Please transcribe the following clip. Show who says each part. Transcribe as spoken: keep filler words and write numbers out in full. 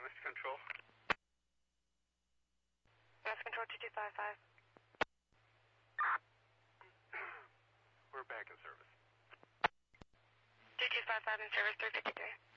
Speaker 1: Mass Control.
Speaker 2: Mass Control two two five five.
Speaker 1: We're back in service.
Speaker 2: two two five five in service three fifty-three.